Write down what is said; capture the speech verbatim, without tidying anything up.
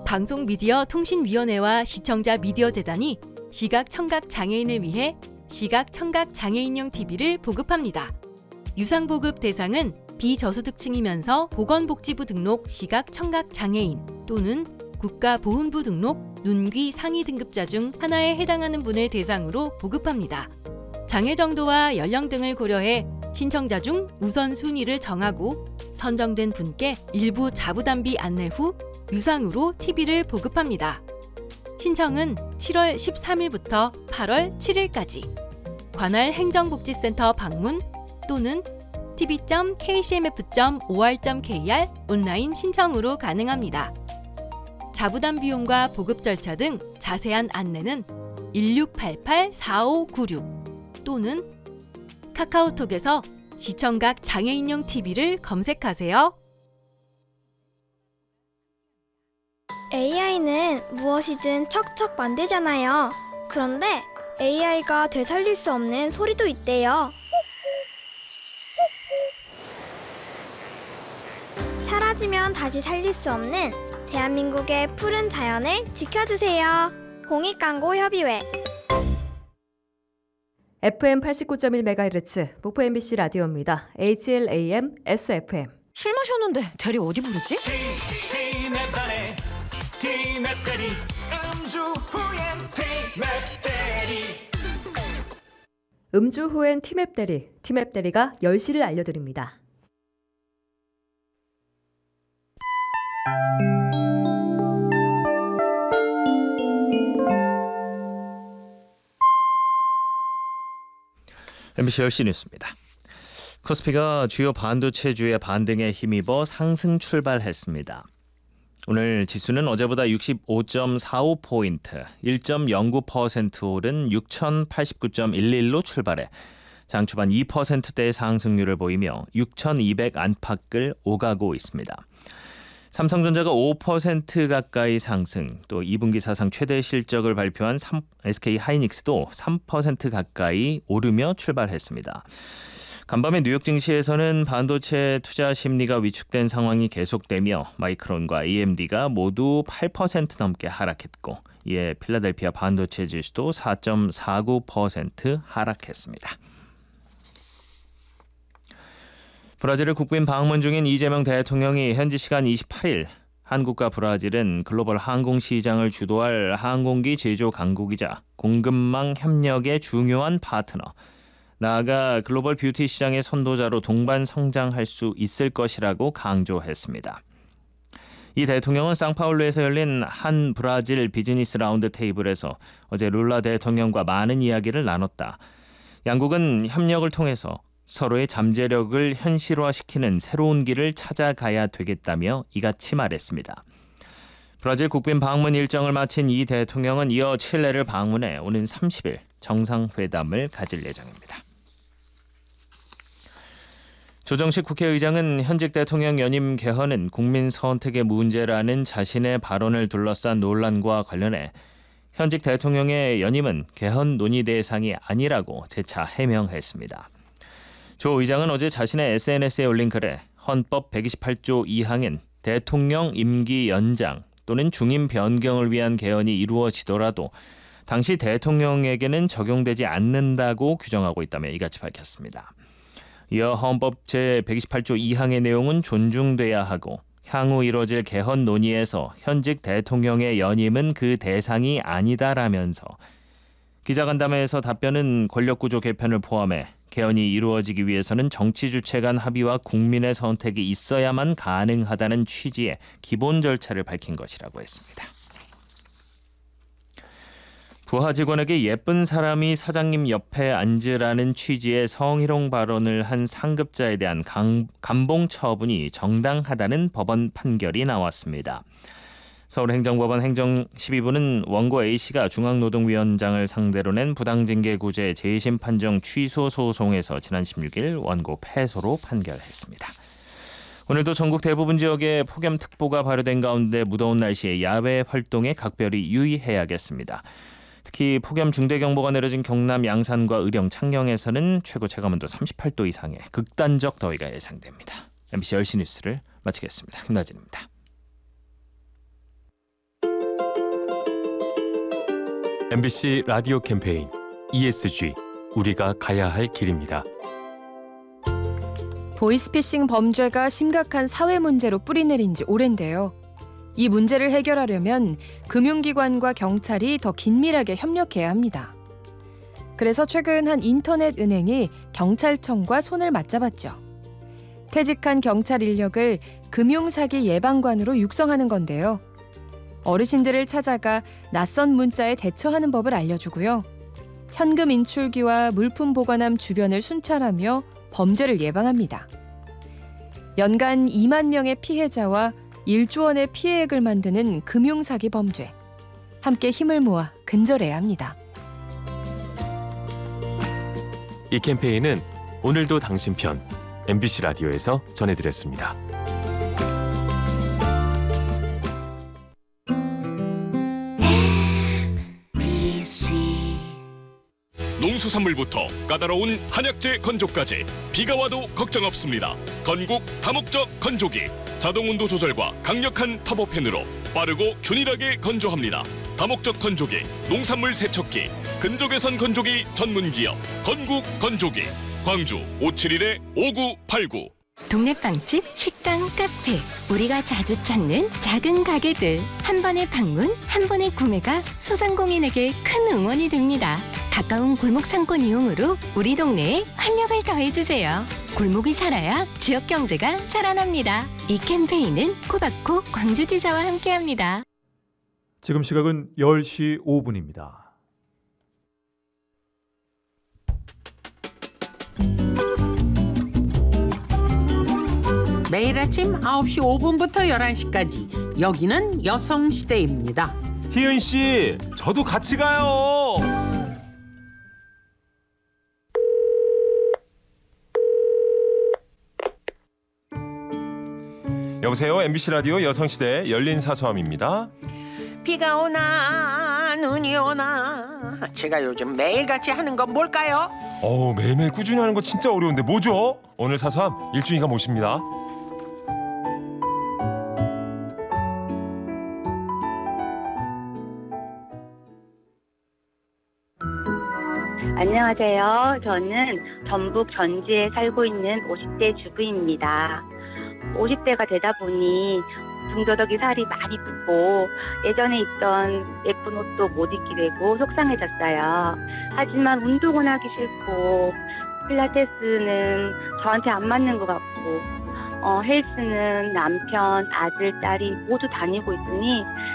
방송미디어통신위원회와 시청자미디어재단이 시각청각장애인을 위해 시각청각장애인용 티비를 보급합니다. 유상보급 대상은 비저소득층이면서 보건복지부 등록 시각청각장애인 또는 국가보훈부 등록 눈귀 상위 등급자 중 하나에 해당하는 분을 대상으로 보급합니다. 장애 정도와 연령 등을 고려해 신청자 중 우선순위를 정하고 선정된 분께 일부 자부담비 안내 후 유상으로 티비를 보급합니다. 신청은 칠월 십삼일부터 팔월 칠일까지 관할 행정복지센터 방문 또는 티비 점 케이씨엠에프 점 오알 점 케이알 온라인 신청으로 가능합니다. 자부담 비용과 보급 절차 등 자세한 안내는 일육팔팔 사오구육 또는 카카오톡에서 시청각 장애인용 티비를 검색하세요. 에이아이는 무엇이든 척척 만들잖아요. 그런데 에이아이가 되살릴 수 없는 소리도 있대요. 사라지면 다시 살릴 수 없는 대한민국의 푸른 자연을 지켜주세요. 공익광고협의회. 에프엠 팔십구 점 일 메가헤르츠 목포 엠비씨 라디오입니다. 에이치엘에이엠 에스에프엠. 술 마셨는데 대리 어디 부르지? 음주 후엔 티맵 대리. 음주 후엔 티맵 대리, 티맵 대리가 열 시를 알려드립니다. 엠비씨 열 시 뉴스입니다. 코스피가 주요 반도체주의 반등에 힘입어 상승 출발했습니다. 오늘 지수는 어제보다 육십오 점 사오 포인트, 일 점 영구 퍼센트 오른 육천팔십구 점 일일로 출발해 장 초반 이 퍼센트대의 상승률을 보이며 육천이백 안팎을 오가고 있습니다. 삼성전자가 오 퍼센트 가까이 상승, 또 이 분기 사상 최대 실적을 발표한 에스케이하이닉스도 삼 퍼센트 가까이 오르며 출발했습니다. 간밤에 뉴욕 증시에서는 반도체 투자 심리가 위축된 상황이 계속되며 마이크론과 에이엠디가 모두 팔 퍼센트 넘게 하락했고, 이에 필라델피아 반도체 지수도 사 점 사구 퍼센트 하락했습니다. 브라질을 국빈 방문 중인 이재명 대통령이 현지 시간 이십팔일 한국과 브라질은 글로벌 항공시장을 주도할 항공기 제조 강국이자 공급망 협력의 중요한 파트너, 나아가 글로벌 뷰티 시장의 선도자로 동반 성장할 수 있을 것이라고 강조했습니다. 이 대통령은 상파울루에서 열린 한 브라질 비즈니스 라운드 테이블에서 어제 룰라 대통령과 많은 이야기를 나눴다. 양국은 협력을 통해서 서로의 잠재력을 현실화시키는 새로운 길을 찾아가야 되겠다며 이같이 말했습니다. 브라질 국빈 방문 일정을 마친 이 대통령은 이어 칠레를 방문해 오는 삼십일 정상회담을 가질 예정입니다. 조정식 국회의장은 현직 대통령 연임 개헌은 국민 선택의 문제라는 자신의 발언을 둘러싼 논란과 관련해 현직 대통령의 연임은 개헌 논의 대상이 아니라고 재차 해명했습니다. 조 의장은 어제 자신의 에스엔에스에 올린 글에 헌법 백이십팔 조 이 항은 대통령 임기 연장 또는 중임 변경을 위한 개헌이 이루어지더라도 당시 대통령에게는 적용되지 않는다고 규정하고 있다며 이같이 밝혔습니다. 이어 헌법 제백이십팔 조 이 항의 내용은 존중돼야 하고 향후 이뤄질 개헌 논의에서 현직 대통령의 연임은 그 대상이 아니다라면서 기자간담회에서 답변은 권력구조 개편을 포함해 개헌이 이루어지기 위해서는 정치 주체 간 합의와 국민의 선택이 있어야만 가능하다는 취지의 기본 절차를 밝힌 것이라고 했습니다. 부하 직원에게 예쁜 사람이 사장님 옆에 앉으라는 취지의 성희롱 발언을 한 상급자에 대한 강, 감봉 처분이 정당하다는 법원 판결이 나왔습니다. 서울행정법원 행정십이 부는 원고 A씨가 중앙노동위원장을 상대로 낸 부당징계구제 재심 판정 취소 소송에서 지난 십육일 원고 패소로 판결했습니다. 오늘도 전국 대부분 지역에 폭염특보가 발효된 가운데 무더운 날씨에 야외 활동에 각별히 유의해야겠습니다. 특히 폭염 중대경보가 내려진 경남 양산과 의령, 창녕에서는 최고 체감온도 삼십팔 도 이상의 극단적 더위가 예상됩니다. 엠비씨 열 시 뉴스를 마치겠습니다. 김나진입니다. 엠비씨 라디오 캠페인 이에스지 우리가 가야 할 길입니다. 보이스피싱 범죄가 심각한 사회 문제로 뿌리내린 지 오랜데요. 이 문제를 해결하려면 금융기관과 경찰이 더 긴밀하게 협력해야 합니다. 그래서 최근 한 인터넷 은행이 경찰청과 손을 맞잡았죠. 퇴직한 경찰 인력을 금융사기 예방관으로 육성하는 건데요. 어르신들을 찾아가 낯선 문자에 대처하는 법을 알려주고요. 현금 인출기와 물품 보관함 주변을 순찰하며 범죄를 예방합니다. 연간 이만 명의 피해자와 일조 원의 피해액을 만드는 금융사기 범죄. 함께 힘을 모아 근절해야 합니다. 이 캠페인은 오늘도 당신 편 엠비씨 라디오에서 전해드렸습니다. 농수산물부터 까다로운 한약재 건조까지 비가 와도 걱정 없습니다. 건국 다목적 건조기 자동온도 조절과 강력한 터보팬으로 빠르고 균일하게 건조합니다. 다목적 건조기, 농산물 세척기, 근조개선 건조기 전문기업 건국 건조기 광주 오칠일 오구팔구. 동네 빵집, 식당, 카페, 우리가 자주 찾는 작은 가게들. 한 번의 방문, 한 번의 구매가 소상공인에게 큰 응원이 됩니다. 가까운 골목 상권 이용으로 우리 동네에 활력을 더해주세요. 골목이 살아야 지역 경제가 살아납니다. 이 캠페인은 코바코 광주지사와 함께합니다. 지금 시각은 열 시 오 분입니다. 매일 아침 아홉 시 오 분부터 열한 시까지 여기는 여성시대입니다. 희은 씨, 저도 같이 가요. 여보세요, 엠비씨 라디오 여성시대 열린사서함입니다. 비가 오나 눈이 오나 제가 요즘 매일같이 하는 건 뭘까요? 어우, 매일매일 꾸준히 하는 거 진짜 어려운데 뭐죠? 오늘 사서함 일중이가 모십니다. 안녕하세요. 저는 전북 전주에 살고 있는 오십 대 주부입니다. 오십 대가 되다 보니 중저덕이 살이 많이 붙고 예전에 입던 예쁜 옷도 못 입게 되고 속상해졌어요. 하지만 운동은 하기 싫고 필라테스는 저한테 안 맞는 것 같고 어, 헬스는 남편, 아들, 딸이 모두 다니고 있으니